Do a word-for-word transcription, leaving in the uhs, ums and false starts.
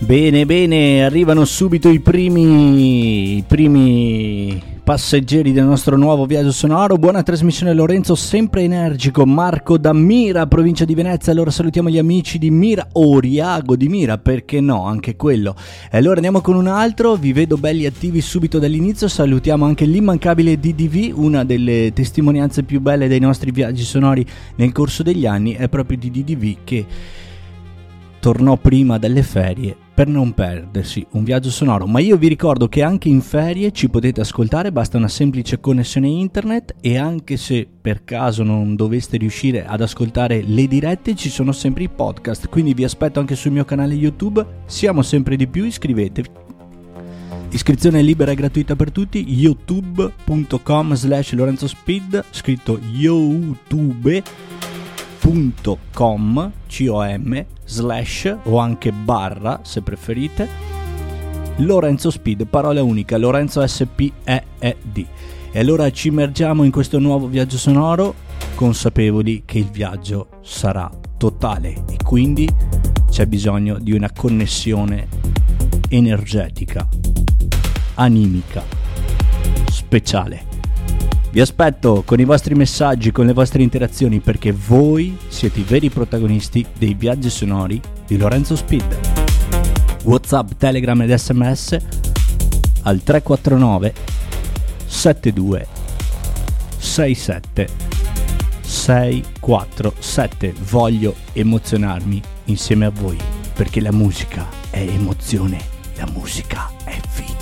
Bene, bene, arrivano subito i primi, i primi passeggeri del nostro nuovo viaggio sonoro. Buona trasmissione Lorenzo, sempre energico. Marco da Mira, provincia di Venezia. Allora salutiamo gli amici di Mira o Riago di Mira, perché no, anche quello. E allora andiamo con un altro, vi vedo belli attivi subito dall'inizio. Salutiamo anche l'immancabile D D V, una delle testimonianze più belle dei nostri viaggi sonori nel corso degli anni, è proprio di D D V che tornò prima delle ferie per non perdersi un viaggio sonoro. Ma io vi ricordo che anche in ferie ci potete ascoltare, basta una semplice connessione internet, e anche se per caso non doveste riuscire ad ascoltare le dirette, ci sono sempre i podcast, quindi vi aspetto anche sul mio canale YouTube. Siamo sempre di più, iscrivetevi. Iscrizione libera e gratuita per tutti, youtube.com slash Lorenzo Speed, scritto youtube punto com com slash o anche barra se preferite Lorenzo Speed, parola unica, Lorenzo S P E E D. E allora ci immergiamo in questo nuovo viaggio sonoro, consapevoli che il viaggio sarà totale e quindi c'è bisogno di una connessione energetica, animica, speciale. Vi aspetto con i vostri messaggi, con le vostre interazioni, perché voi siete i veri protagonisti dei viaggi sonori di Lorenzo Speed. WhatsApp, Telegram ed S M S al tre quattro nove sette due sei sette sei quattro sette. Voglio emozionarmi insieme a voi, perché la musica è emozione, la musica